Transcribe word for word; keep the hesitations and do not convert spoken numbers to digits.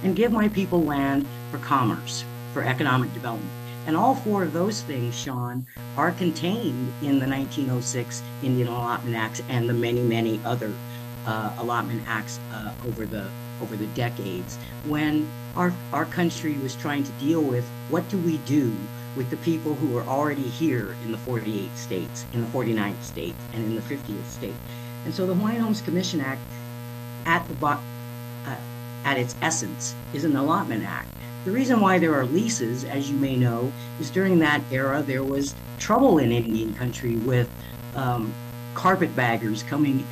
and give my people land for commerce, for economic development. And all four of those things, Sean, are contained in the nineteen oh six Indian Allotment Acts and the many, many other uh, allotment acts uh, over the over the decades, when our our country was trying to deal with what do we do with the people who are already here in the forty-eight states, in the forty-ninth state, and in the fiftieth state. And so the Hawaiian Homes Commission Act, at the uh, at its essence, is an allotment act. The reason why there are leases, as you may know, is during that era there was trouble in Indian country with um, carpetbaggers coming